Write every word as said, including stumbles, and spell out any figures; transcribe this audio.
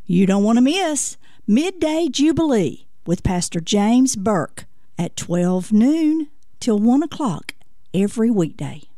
You don't want to miss Midday Jubilee with Pastor James Burke at twelve noon till one o'clock every weekday.